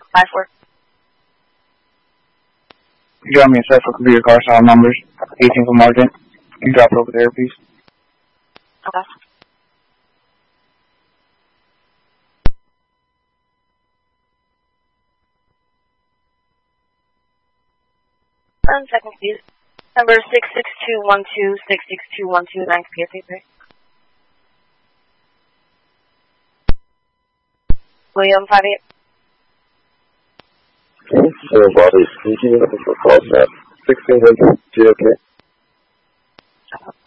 54. You got me a set for computer car style numbers, 18 for Martin. You drop it over there, please. Okay. 10 seconds, please. Number 66212, 66212, 9 PSA3. William 58. Okay, so body, can you give me the call map? 1600, okay?